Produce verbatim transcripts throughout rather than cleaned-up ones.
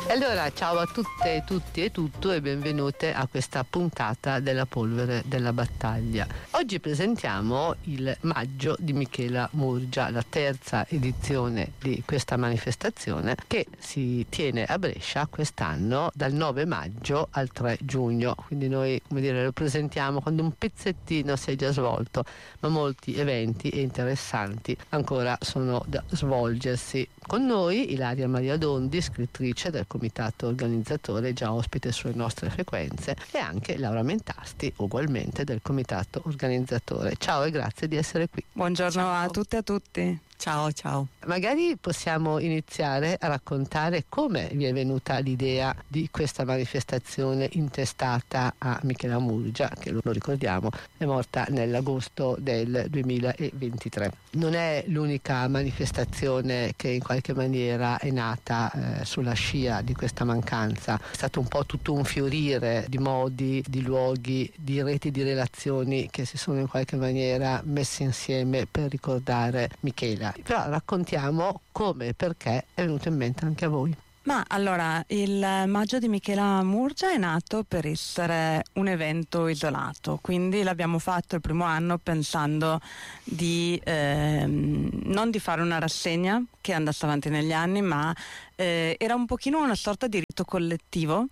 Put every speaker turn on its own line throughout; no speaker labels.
Allora, ciao a tutte e tutti e tutto e benvenute a questa puntata della Polvere della Battaglia. Oggi presentiamo il Maggio di Michela Murgia, la terza edizione di questa manifestazione che si tiene a Brescia quest'anno dal nove maggio al tre giugno. Quindi noi, come dire, lo presentiamo quando un pezzettino si è già svolto, ma molti eventi e interessanti ancora sono da svolgersi. Con noi Ilaria Maria Dondi, scrittrice del comitato organizzatore, già ospite sulle nostre frequenze, e anche Laura Mentasti, ugualmente del comitato organizzatore. Ciao e grazie di essere qui.
Buongiorno
Ciao.
a tutte e a tutti.
Ciao, ciao.
Magari possiamo iniziare a raccontare come vi è venuta l'idea di questa manifestazione intestata a Michela Murgia, che lo ricordiamo è morta nell'agosto del duemilaventitré. Non è l'unica manifestazione che in qualche maniera è nata eh, sulla scia di questa mancanza. È stato un po' tutto un fiorire di modi, di luoghi, di reti di relazioni che si sono in qualche maniera messi insieme per ricordare Michela. Però raccontiamo come e perché è venuto in mente anche a voi.
Ma allora, il Maggio di Michela Murgia è nato per essere un evento isolato, quindi l'abbiamo fatto il primo anno pensando di ehm, non di fare una rassegna che andasse avanti negli anni, ma eh, era un pochino una sorta di rito collettivo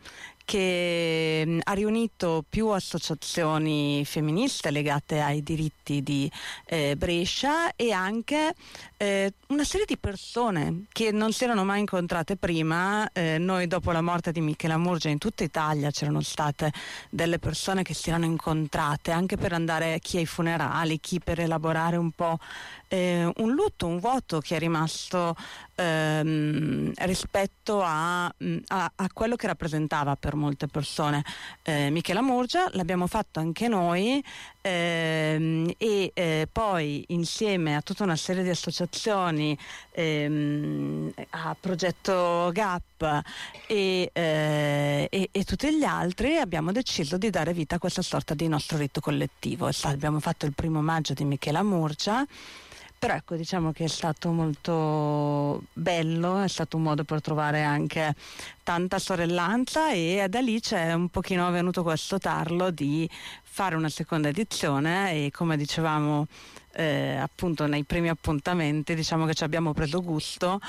che mh, ha riunito più associazioni femministe legate ai diritti di eh, Brescia e anche eh, una serie di persone che non si erano mai incontrate prima. Eh, noi dopo la morte di Michela Murgia in tutta Italia c'erano state delle persone che si erano incontrate anche per andare, chi ai funerali, chi per elaborare un po' eh, un lutto, un vuoto che è rimasto ehm, rispetto a, a, a quello che rappresentava per molte persone eh, Michela Murgia. L'abbiamo fatto anche noi ehm, e eh, poi insieme a tutta una serie di associazioni, ehm, a Progetto Gap e, eh, e, e tutti gli altri, abbiamo deciso di dare vita a questa sorta di nostro rito collettivo. Abbiamo fatto il primo maggio di Michela Murgia. Però ecco, diciamo che è stato molto bello, è stato un modo per trovare anche tanta sorellanza e da lì c'è un pochino venuto questo tarlo di fare una seconda edizione e, come dicevamo eh, appunto nei primi appuntamenti, diciamo che ci abbiamo preso gusto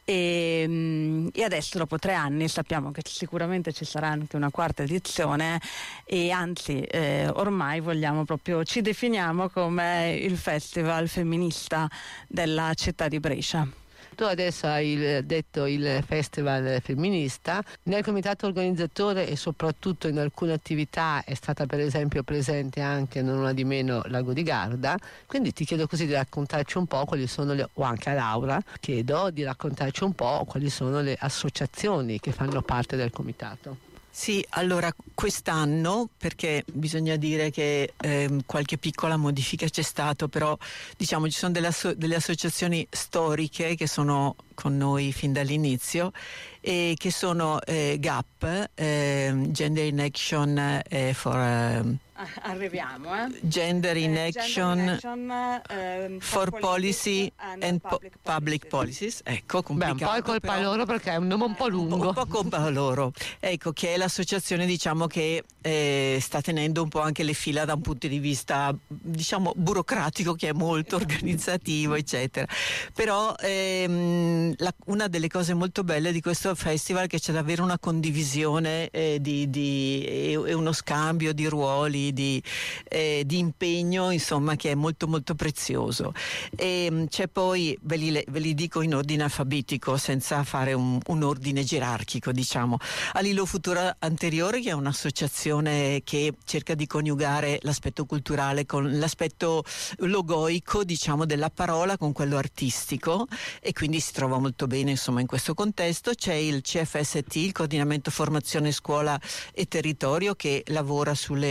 e, e adesso dopo tre anni sappiamo che sicuramente ci sarà anche una quarta edizione e anzi eh, ormai vogliamo proprio, ci definiamo come il festival femminista della città di Brescia.
Tu adesso hai detto il festival femminista, nel comitato organizzatore e soprattutto in alcune attività è stata per esempio presente anche non una di meno Lago di Garda, quindi ti chiedo così di raccontarci un po' quali sono le, o anche a Laura chiedo di raccontarci un po' quali sono le associazioni che fanno parte del comitato.
Sì, allora quest'anno, perché bisogna dire che ehm, qualche piccola modifica c'è stato, però diciamo ci sono delle, asso- delle associazioni storiche che sono con noi fin dall'inizio e che sono eh, GAP, eh, Gender in Action eh, for eh,
Arriviamo, eh?
Gender in
eh,
Action,
Gender in action eh,
for Policy and, and
Public,
po- public
Policies.
Policies. Ecco, complicato.
Beh, un po' è colpa
però,
loro perché è un nome un po' lungo.
Un po' colpa loro. Ecco, che è l'associazione, diciamo, che eh, sta tenendo un po' anche le fila da un punto di vista, diciamo, burocratico, che è molto organizzativo, eccetera. Però ehm, la, una delle cose molto belle di questo festival è che c'è davvero una condivisione eh, di, di, e, e uno scambio di ruoli, di, eh, di impegno, insomma, che è molto molto prezioso. E c'è poi, ve li, ve li dico in ordine alfabetico senza fare un, un ordine gerarchico, diciamo. Alilo Futura Anteriore, che è un'associazione che cerca di coniugare l'aspetto culturale con l'aspetto logoico, diciamo, della parola con quello artistico, e quindi si trova molto bene, insomma, in questo contesto. C'è il C F S T, il Coordinamento Formazione Scuola e Territorio, che lavora sulle questioni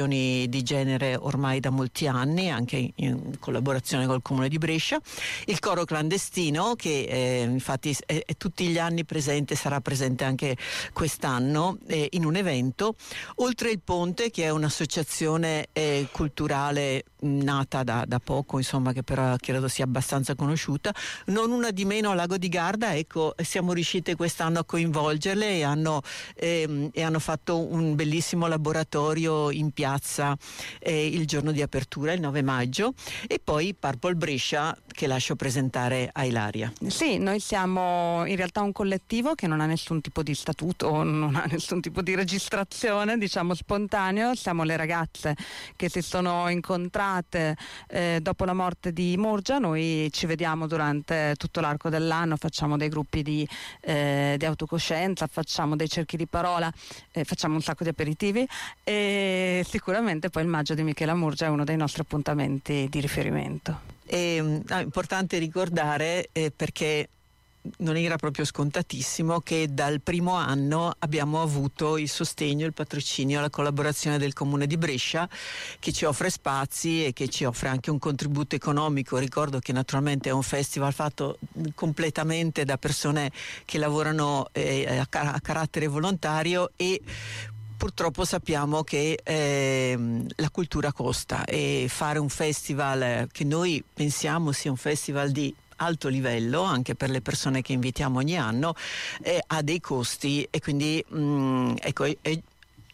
questioni di genere ormai da molti anni, anche in, in collaborazione col Comune di Brescia. Il coro clandestino, che eh, infatti è, è tutti gli anni presente, sarà presente anche quest'anno eh, in un evento. Oltre il Ponte, che è un'associazione eh, culturale nata da, da poco, insomma, che però credo sia abbastanza conosciuta. Non una di meno, a Lago di Garda, ecco, siamo riuscite quest'anno a coinvolgerle e hanno, ehm, e hanno fatto un bellissimo laboratorio in piazza eh, il giorno di apertura, il nove maggio, e poi Purple Brescia, che lascio presentare a Ilaria.
Sì, noi siamo in realtà un collettivo che non ha nessun tipo di statuto, non ha nessun tipo di registrazione, diciamo spontaneo. Siamo le ragazze che si sono incontrate eh, dopo la morte di Murgia. Noi ci vediamo durante tutto l'arco dell'anno, facciamo dei gruppi di, eh, di autocoscienza, facciamo dei cerchi di parola, eh, facciamo un sacco di aperitivi, e sicuramente poi il maggio di Michela Murgia è uno dei nostri appuntamenti di riferimento.
È no, importante ricordare eh, perché non era proprio scontatissimo che dal primo anno abbiamo avuto il sostegno, il patrocinio, la collaborazione del Comune di Brescia, che ci offre spazi e che ci offre anche un contributo economico. Ricordo che naturalmente è un festival fatto completamente da persone che lavorano eh, a, car- a carattere volontario, e purtroppo sappiamo che eh, la cultura costa, e fare un festival che noi pensiamo sia un festival di alto livello anche per le persone che invitiamo ogni anno eh, ha dei costi, e quindi mh, ecco, è, è,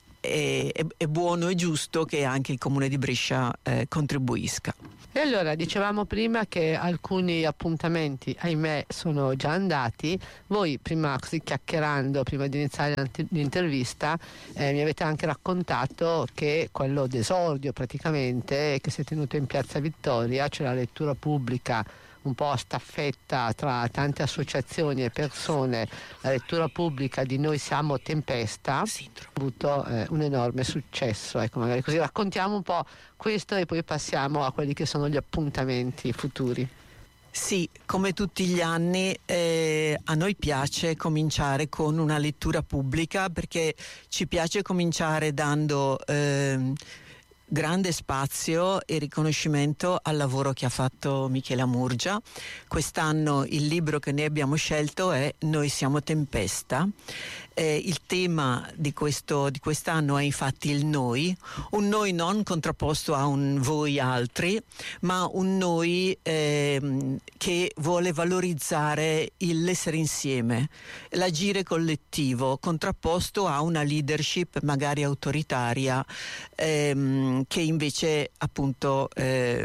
è, è buono e giusto che anche il Comune di Brescia eh, contribuisca.
E allora, dicevamo prima che alcuni appuntamenti, ahimè, sono già andati. Voi prima, così chiacchierando, prima di iniziare l'intervista, eh, mi avete anche raccontato che quello d'esordio praticamente, che si è tenuto in Piazza Vittoria, c'è la lettura pubblica un po' a staffetta tra tante associazioni e persone, la lettura pubblica di Noi siamo Tempesta, ha avuto eh, un enorme successo. Ecco, magari così raccontiamo un po' questo e poi passiamo a quelli che sono gli appuntamenti futuri.
Sì, come tutti gli anni eh, a noi piace cominciare con una lettura pubblica, perché ci piace cominciare dando eh, grande spazio e riconoscimento al lavoro che ha fatto Michela Murgia. Quest'anno il libro che noi abbiamo scelto è Noi siamo Tempesta. Eh, il tema di, questo, di quest'anno è infatti il noi, un noi non contrapposto a un voi altri, ma un noi eh, che vuole valorizzare il, l'essere insieme, l'agire collettivo, contrapposto a una leadership magari autoritaria ehm, che invece appunto eh,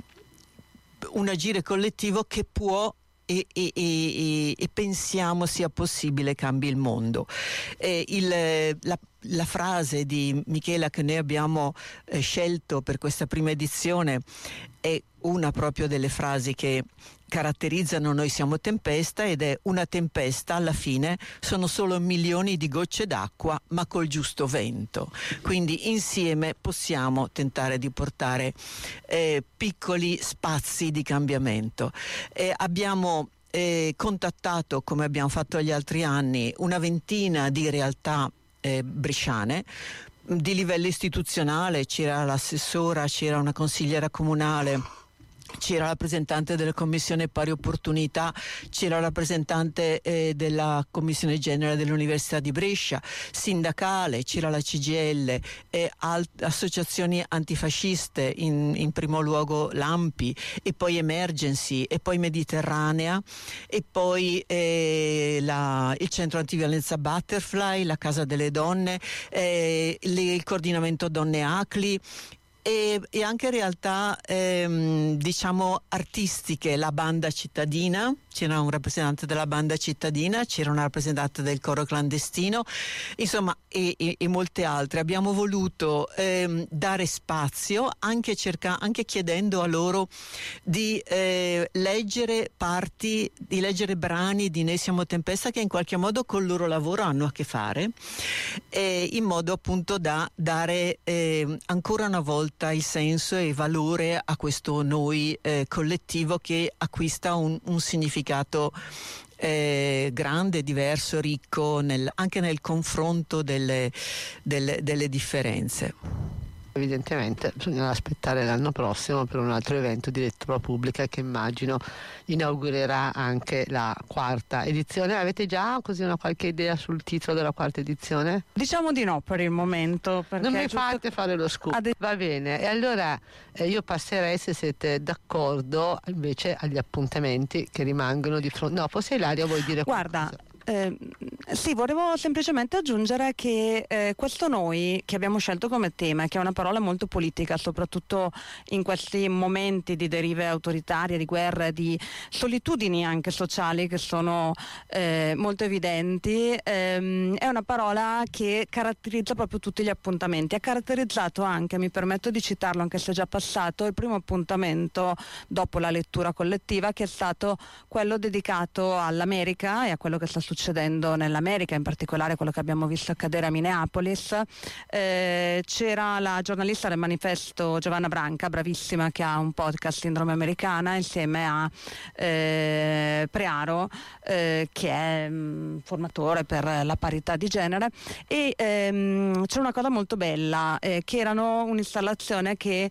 un agire collettivo che può E, e, e, e pensiamo sia possibile cambi il mondo. Eh, il, la, la frase di Michela che noi abbiamo eh, scelto per questa prima edizione è una proprio delle frasi che caratterizzano Noi siamo Tempesta, ed è: una tempesta alla fine sono solo milioni di gocce d'acqua ma col giusto vento. Quindi insieme possiamo tentare di portare eh, piccoli spazi di cambiamento. Eh, abbiamo eh, contattato, come abbiamo fatto gli altri anni, una ventina di realtà eh, bresciane di livello istituzionale. C'era l'assessora, c'era una consigliera comunale, c'era la rappresentante della Commissione Pari Opportunità, c'era la rappresentante eh, della Commissione Genere dell'Università di Brescia, sindacale, c'era la C G I L, eh, alt- associazioni antifasciste, in, in primo luogo l'Ampi, e poi Emergency, e poi Mediterranea, e poi eh, la, il Centro Antiviolenza Butterfly, la Casa delle Donne, eh, le, il Coordinamento Donne A C L I, E, e anche realtà ehm, diciamo artistiche, la banda cittadina, c'era un rappresentante della banda cittadina, c'era una rappresentante del coro clandestino, insomma, e, e, e molte altre. Abbiamo voluto ehm, dare spazio, anche, cerca, anche chiedendo a loro di eh, leggere parti, di leggere brani di Noi siamo Tempesta che in qualche modo col loro lavoro hanno a che fare, eh, in modo appunto da dare eh, ancora una volta il senso e valore a questo noi eh, collettivo, che acquista un, un significato eh, grande, diverso, ricco nel, anche nel confronto delle, delle, delle differenze.
Evidentemente bisognerà aspettare l'anno prossimo per un altro evento di lettura pubblica che immagino inaugurerà anche la quarta edizione. Avete già così una qualche idea sul titolo della quarta edizione?
Diciamo di no per il momento.
Non mi
giusto...
fate fare lo scoop. Ade- Va bene, e allora eh, io passerei, se siete d'accordo, invece agli appuntamenti che rimangono di fronte. No, forse Ilaria vuoi dire
Guarda,
qualcosa?
Eh, sì, volevo semplicemente aggiungere che eh, questo noi che abbiamo scelto come tema, che è una parola molto politica, soprattutto in questi momenti di derive autoritarie, di guerre, di solitudini anche sociali che sono eh, molto evidenti, ehm, è una parola che caratterizza proprio tutti gli appuntamenti. Ha caratterizzato anche, mi permetto di citarlo anche se è già passato, il primo appuntamento dopo la lettura collettiva, che è stato quello dedicato all'America e a quello che sta succedendo succedendo nell'America, in particolare quello che abbiamo visto accadere a Minneapolis. Eh, c'era la giornalista del Manifesto Giovanna Branca, bravissima, che ha un podcast Sindrome Americana, insieme a eh, Prearo, eh, che è mh, formatore per la parità di genere, e ehm, c'è una cosa molto bella, eh, che erano un'installazione che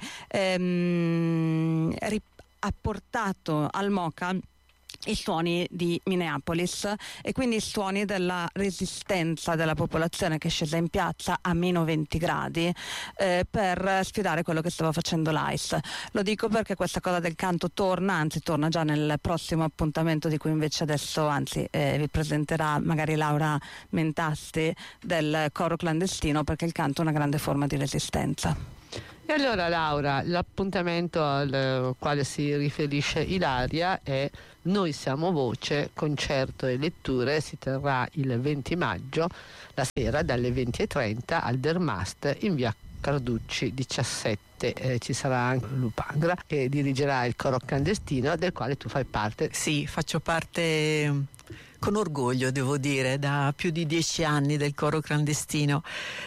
ehm, ha portato al MoCA i suoni di Minneapolis e quindi i suoni della resistenza della popolazione che è scesa in piazza a meno venti gradi eh, per sfidare quello che stava facendo l'ICE. Lo dico perché questa cosa del canto torna, anzi torna già nel prossimo appuntamento di cui invece adesso anzi eh, vi presenterà magari Laura Mentasti, del coro clandestino, perché il canto è una grande forma di resistenza.
E allora Laura, l'appuntamento al quale si riferisce Ilaria è Noi siamo voce, concerto e letture, si terrà il venti maggio, la sera dalle venti e trenta al Dermast in via Carducci diciassette. Eh, ci sarà anche Lupangra che dirigerà il coro clandestino del quale tu fai parte.
Sì, faccio parte con orgoglio, devo dire, da più di dieci anni del coro clandestino.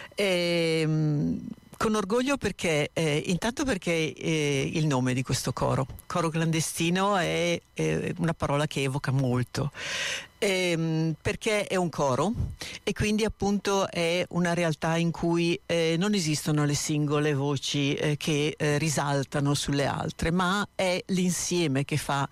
E, con orgoglio perché, eh, intanto perché eh, il nome di questo coro, coro clandestino, è, è una parola che evoca molto. Ehm, perché è un coro e quindi appunto è una realtà in cui eh, non esistono le singole voci eh, che eh, risaltano sulle altre, ma è l'insieme che fa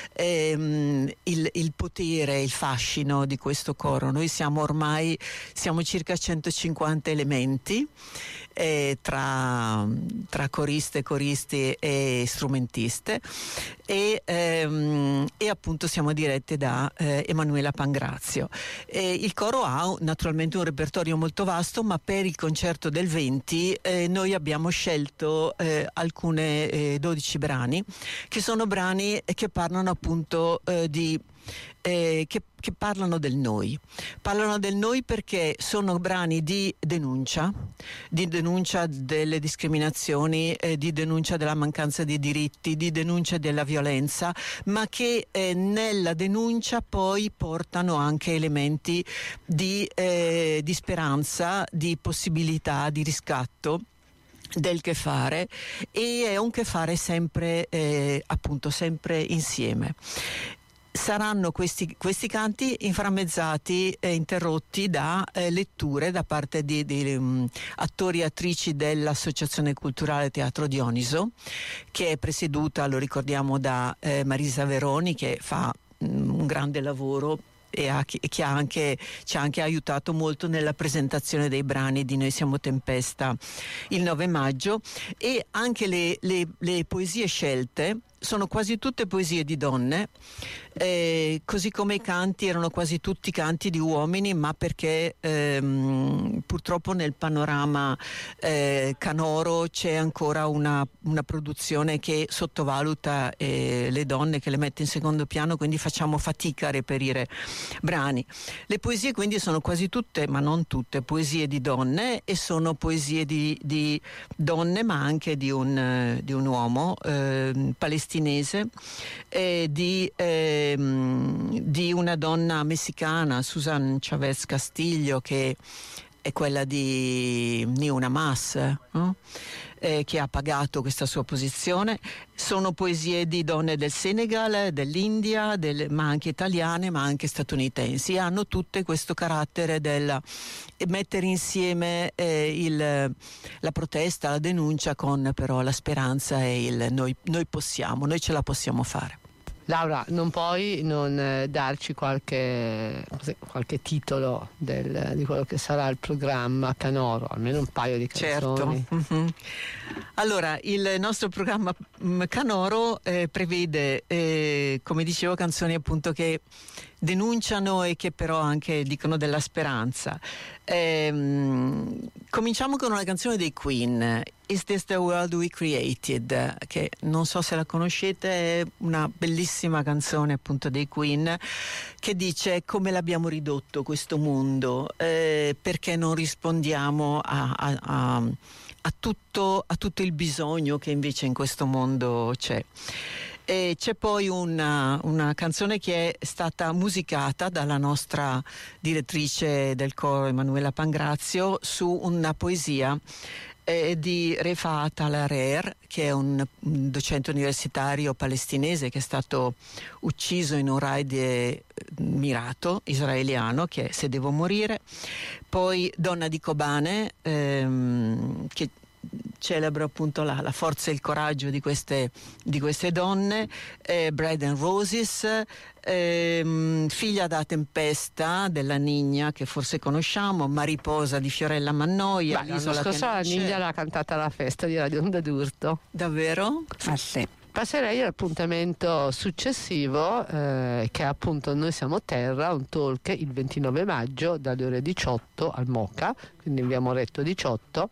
ehm, il, il potere, il fascino di questo coro. Noi siamo ormai siamo circa centocinquanta elementi eh, tra, tra coriste, coristi e strumentiste e, ehm, e appunto siamo dirette da eh, Emanuela Pangrazio. E il coro ha naturalmente un repertorio molto vasto, ma per il concerto del venti eh, noi abbiamo scelto eh, alcune eh, dodici brani che sono brani che parlano appunto eh, di Eh, che, che parlano del noi. Parlano del noi perché sono brani di denuncia, di denuncia delle discriminazioni, eh, di denuncia della mancanza di diritti, di denuncia della violenza, ma che eh, nella denuncia poi portano anche elementi di, eh, di speranza, di possibilità, di riscatto del che fare, e è un che fare sempre eh, appunto sempre insieme. Saranno questi, questi canti inframmezzati e interrotti da eh, letture da parte di, di um, attori e attrici dell'Associazione Culturale Teatro Dioniso, che è presieduta, lo ricordiamo, da eh, Marisa Veroni, che fa um, un grande lavoro e ha, che ha anche, ci ha anche aiutato molto nella presentazione dei brani di Noi siamo tempesta il nove maggio, e anche le, le, le poesie scelte sono quasi tutte poesie di donne, eh, così come i canti erano quasi tutti canti di uomini, ma perché ehm, purtroppo nel panorama eh, canoro c'è ancora una, una produzione che sottovaluta eh, le donne, che le mette in secondo piano, quindi facciamo fatica a reperire brani. Le poesie quindi sono quasi tutte, ma non tutte, poesie di donne, e sono poesie di, di donne, ma anche di un, di un uomo eh, palestinese, eh, di, eh, di una donna messicana, Susan Chavez Castillo, che è quella di Niuna Mas, no? eh, che ha pagato questa sua posizione. Sono poesie di donne del Senegal, dell'India, del, ma anche italiane, ma anche statunitensi. Hanno tutte questo carattere del mettere insieme eh, il, la protesta, la denuncia con però la speranza e il noi, noi possiamo, noi ce la possiamo fare.
Laura, non puoi non eh, darci qualche, così, qualche titolo del, di quello che sarà il programma Canoro, almeno un paio di canzoni.
Certo. Mm-hmm. Allora, il nostro programma mh, Canoro eh, prevede, eh, come dicevo, canzoni appunto che denunciano e che però anche dicono della speranza. Ehm, cominciamo con una canzone dei Queen, Is This the World We Created, che non so se la conoscete, è una bellissima canzone appunto dei Queen che dice come l'abbiamo ridotto questo mondo, eh, perché non rispondiamo a, a, a, a, tutto, a tutto il bisogno che invece in questo mondo c'è. E c'è poi una, una canzone che è stata musicata dalla nostra direttrice del coro Emanuela Pangrazio su una poesia eh, di Refat al-Harer, che è un, un docente universitario palestinese che è stato ucciso in un raid eh, mirato israeliano, che è Se devo morire. Poi Donna di Kobane, ehm, che celebra appunto la, la forza e il coraggio di queste, di queste donne, eh, Bread and Roses, ehm, Figlia da tempesta della Nigna, che forse conosciamo, Mariposa di Fiorella Mannoia.
Beh, l'anno scorso la Nigna l'ha cantata alla festa di Radio Onda d'Urto.
Davvero?
Ah sì. Passerei all'appuntamento successivo, eh, che è appunto Noi siamo terra, un talk il ventinove maggio dalle ore diciotto al MOCA, quindi in via Moretto diciotto,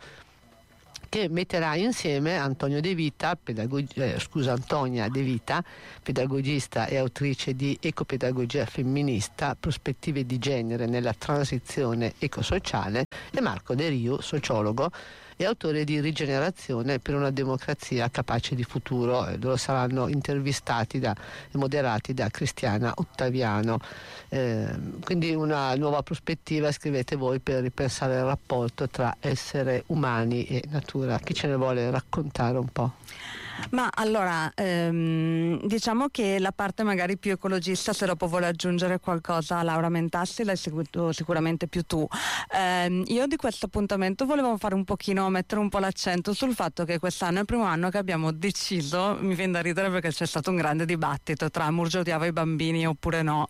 che metterà insieme Antonio De Vita, pedagog- eh, scusa, Antonia De Vita, pedagogista e autrice di Ecopedagogia femminista, prospettive di genere nella transizione ecosociale, e Marco De Riu, sociologo e autore di Rigenerazione per una democrazia capace di futuro. Eh, loro saranno intervistati da, e moderati da Cristiana Ottaviano. Eh, quindi una nuova prospettiva, scrivete voi, per ripensare il rapporto tra essere umani e natura. Chi ce ne vuole raccontare un po'?
Ma allora, ehm, diciamo che la parte magari più ecologista, se dopo vuole aggiungere qualcosa a Laura Mentassi, l'hai seguito sicuramente più tu. Ehm, io di questo appuntamento volevo fare un pochino, mettere un po' l'accento sul fatto che quest'anno è il primo anno che abbiamo deciso, mi viene da ridere perché c'è stato un grande dibattito tra Murgia odiava i bambini oppure no,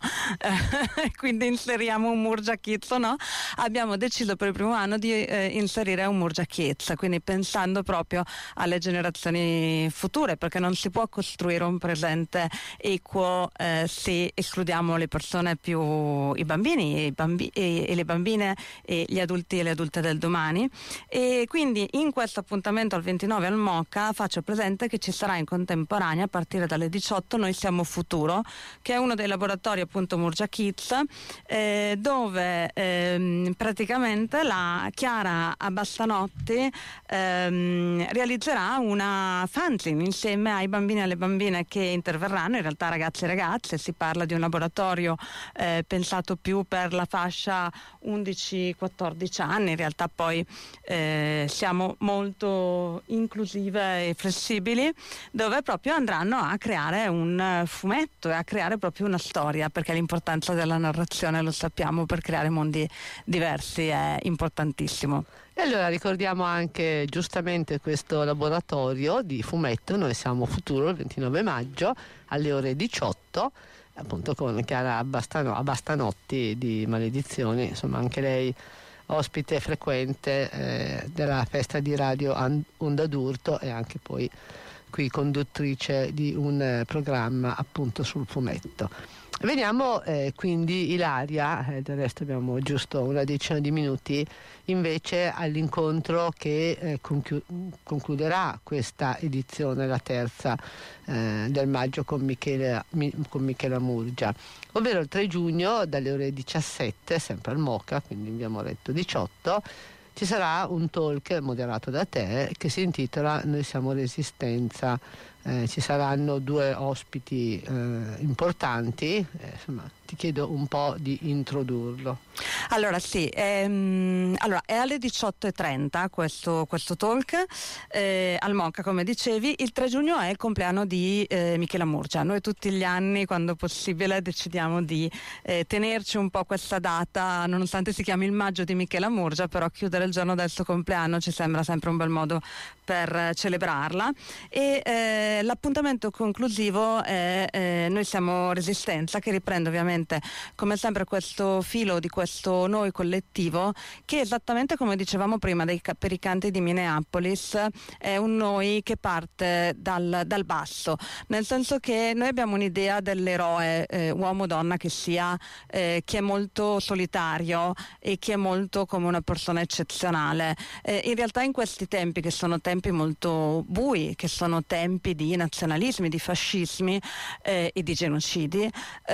quindi inseriamo un Murgia Kids o no. Abbiamo deciso per il primo anno di eh, inserire un Murgia Kids, quindi pensando proprio alle generazioni future, perché non si può costruire un presente equo eh, se escludiamo le persone più, i bambini, e, i bambi- e, e le bambine e gli adulti e le adulte del domani. E quindi in questo appuntamento al ventinove al MOCA faccio presente che ci sarà in contemporanea a partire dalle diciotto Noi siamo futuro, che è uno dei laboratori appunto Murgia Kids, eh, dove ehm, praticamente la Chiara Abbastanotti ehm, realizzerà una fanzine insieme ai bambini e alle bambine che interverranno, in realtà ragazzi e ragazze. Si parla di un laboratorio eh, pensato più per la fascia undici quattordici anni, in realtà poi eh, siamo molto inclusive e flessibili, dove proprio andranno a creare un fumetto e a creare proprio una storia, perché l'importanza della narrazione, lo sappiamo, per creare mondi diversi è importantissimo.
E allora ricordiamo anche giustamente questo laboratorio di fumetto Noi siamo futuro, il ventinove maggio alle ore diciotto, appunto con Chiara Abbastano- Abbastanotti di Maledizioni, insomma anche lei ospite frequente eh, della festa di Radio Onda d'Urto e anche poi qui conduttrice di un eh, programma appunto sul fumetto. Veniamo eh, quindi, Ilaria, eh, del resto abbiamo giusto una decina di minuti, invece all'incontro che eh, conchiu- concluderà questa edizione, la terza eh, del maggio con Michele, mi, con Michela Murgia, ovvero il tre giugno dalle ore diciassette, sempre al MOCA, quindi in via Moretto diciotto, ci sarà un talk moderato da te che si intitola Noi siamo Resistenza. Eh, ci saranno due ospiti eh, importanti, eh, insomma, ti chiedo un po' di introdurlo.
Allora sì, ehm, allora, è alle diciotto e trenta questo, questo talk eh, al MOCA, come dicevi. Il tre giugno è il compleanno di eh, Michela Murgia. Noi tutti gli anni, quando possibile, decidiamo di eh, tenerci un po' questa data, nonostante si chiami il maggio di Michela Murgia, però chiudere il giorno del suo compleanno ci sembra sempre un bel modo per eh, celebrarla. E eh, l'appuntamento conclusivo è eh, Noi siamo Resistenza, che riprende ovviamente come sempre questo filo di questo noi collettivo, che esattamente come dicevamo prima dei, per i canti di Minneapolis è un noi che parte dal, dal basso, nel senso che noi abbiamo un'idea dell'eroe eh, uomo-donna che sia eh, chi è molto solitario e chi è molto come una persona eccezionale. Eh, in realtà in questi tempi, che sono tempi molto bui, che sono tempi di nazionalismi, di fascismi eh, e di genocidi,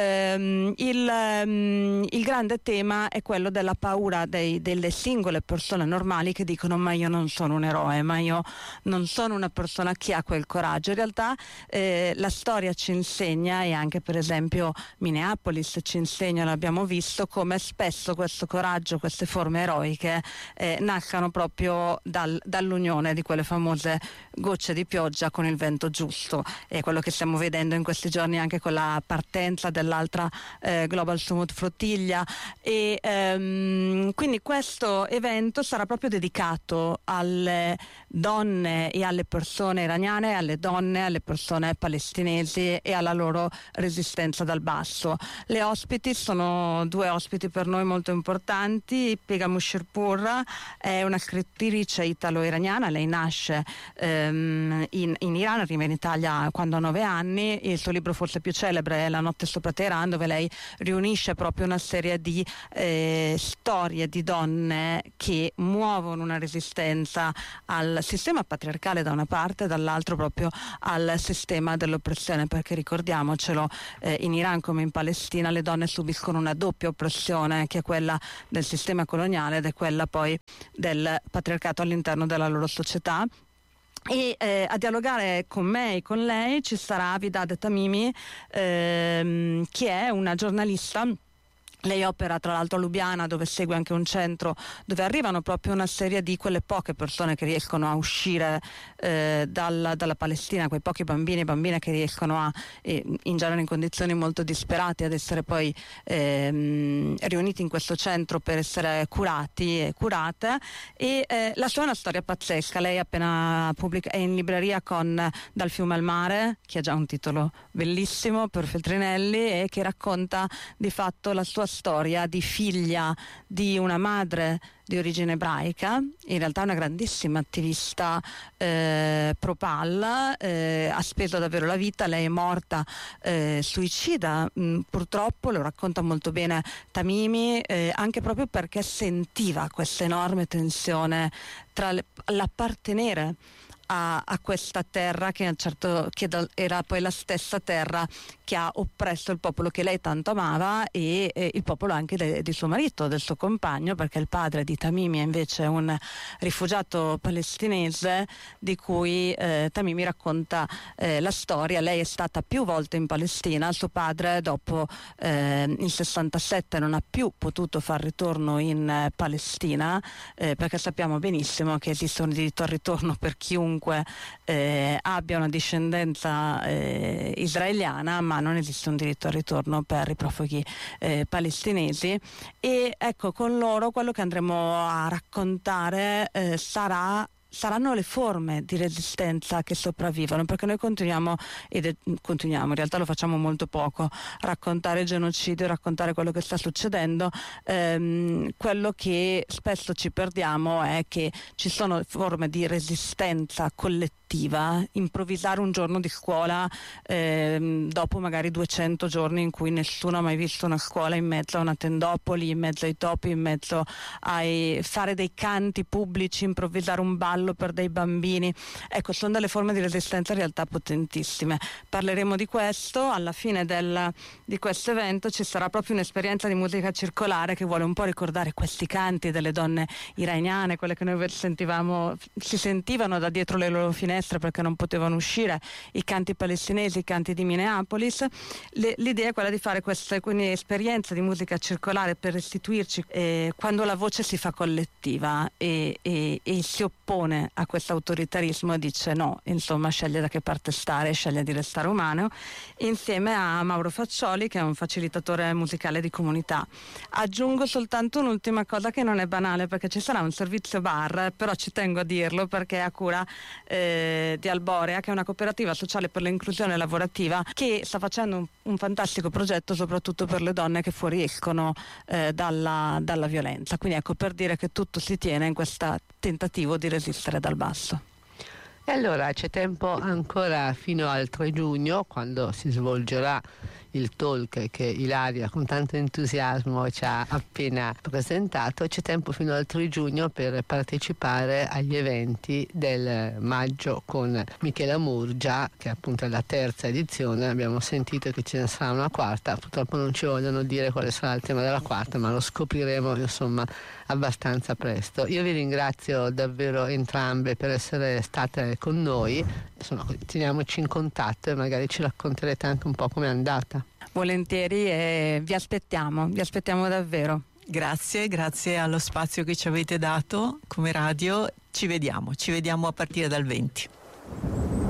ehm, il, ehm, il grande tema è quello della paura dei, delle singole persone normali che dicono: ma io non sono un eroe, ma io non sono una persona che ha quel coraggio. In realtà eh, la storia ci insegna, e anche per esempio Minneapolis ci insegna, l'abbiamo visto, come spesso questo coraggio, queste forme eroiche eh, nascano proprio dal, dall'unione di quelle famose gocce di pioggia con il vento giusto. È quello che stiamo vedendo in questi giorni anche con la partenza dell'altra eh, Global Summit Flottiglia. E ehm, quindi questo evento sarà proprio dedicato alle donne e alle persone iraniane, alle donne, alle persone palestinesi e alla loro resistenza dal basso. Le ospiti sono due ospiti per noi molto importanti. Pegah Mushirpour è una scrittrice italo-iraniana, lei nasce ehm, in, in Iran, arriva in Italia quando ha nove anni. Il suo libro forse più celebre è La notte sopra Teheran, dove lei riunisce proprio una serie di eh, storie di donne che muovono una resistenza al sistema patriarcale da una parte, e dall'altro proprio al sistema dell'oppressione, perché ricordiamocelo, eh, in Iran come in Palestina le donne subiscono una doppia oppressione, che è quella del sistema coloniale ed è quella poi del patriarcato all'interno della loro società. E eh, a dialogare con me e con lei ci sarà Vidad Tamimi, ehm, che è una giornalista. Lei opera tra l'altro a Lubiana, dove segue anche un centro dove arrivano proprio una serie di quelle poche persone che riescono a uscire eh, dalla, dalla Palestina, quei pochi bambini e bambine che riescono a, eh, in genere in condizioni molto disperate, ad essere poi ehm, riuniti in questo centro per essere curati e curate. E eh, la sua è una storia pazzesca. Lei appena pubblica, è in libreria con Dal fiume al mare, che ha già un titolo bellissimo per Feltrinelli, e che racconta di fatto la sua storia di figlia di una madre di origine ebraica, in realtà una grandissima attivista eh, pro-Pal, eh, ha speso davvero la vita. Lei è morta eh, suicida, mh, purtroppo, lo racconta molto bene Tamimi, eh, anche proprio perché sentiva questa enorme tensione tra le, l'appartenere A, a questa terra che, certo, che era poi la stessa terra che ha oppresso il popolo che lei tanto amava, e, e il popolo anche de, di suo marito, del suo compagno, perché il padre di Tamimi è invece un rifugiato palestinese di cui eh, Tamimi racconta eh, la storia. Lei è stata più volte in Palestina, suo padre dopo eh, il sessantasette non ha più potuto far ritorno in eh, Palestina, eh, perché sappiamo benissimo che esiste un diritto al ritorno per chiunque Eh, abbia una discendenza eh, israeliana, ma non esiste un diritto al ritorno per i profughi eh, palestinesi. E ecco, con loro quello che andremo a raccontare eh, sarà saranno le forme di resistenza che sopravvivono, perché noi continuiamo, ed continuiamo, in realtà lo facciamo molto poco, a raccontare il genocidio, raccontare quello che sta succedendo. Ehm, quello che spesso ci perdiamo è che ci sono forme di resistenza collettiva. Improvvisare un giorno di scuola ehm, dopo magari duecento giorni in cui nessuno ha mai visto una scuola, in mezzo a una tendopoli, in mezzo ai topi, in mezzo ai fare dei canti pubblici, improvvisare un ballo per dei bambini. Ecco, sono delle forme di resistenza in realtà potentissime. Parleremo di questo. Alla fine del, di questo evento ci sarà proprio un'esperienza di musica circolare che vuole un po' ricordare questi canti delle donne iraniane, quelle che noi sentivamo, si sentivano da dietro le loro finestre finestre perché non potevano uscire, i canti palestinesi, i canti di Minneapolis. Le, l'idea è quella di fare questa quindi, esperienza di musica circolare per restituirci eh, quando la voce si fa collettiva e, e, e si oppone a questo autoritarismo e dice no, insomma sceglie da che parte stare, sceglie di restare umano, insieme a Mauro Faccioli, che è un facilitatore musicale di comunità. Aggiungo soltanto un'ultima cosa che non è banale, perché ci sarà un servizio bar, però ci tengo a dirlo perché è a cura eh, di Alborea, che è una cooperativa sociale per l'inclusione lavorativa che sta facendo un, un fantastico progetto soprattutto per le donne che fuoriescono eh, dalla, dalla violenza. Quindi ecco, per dire che tutto si tiene in questo tentativo di resistere dal basso.
E allora c'è tempo ancora fino al tre giugno, quando si svolgerà il talk che Ilaria con tanto entusiasmo ci ha appena presentato. C'è tempo fino al tre giugno per partecipare agli eventi del maggio con Michela Murgia, che appunto è la terza edizione. Abbiamo sentito che ce ne sarà una quarta, purtroppo non ci vogliono dire quale sarà il tema della quarta, ma lo scopriremo insomma abbastanza presto. Io vi ringrazio davvero entrambe per essere state con noi, insomma teniamoci in contatto e magari ci racconterete anche un po' com'è andata.
Volentieri, e vi aspettiamo, vi aspettiamo davvero.
Grazie, grazie allo spazio che ci avete dato come radio. Ci vediamo, ci vediamo a partire dal venti.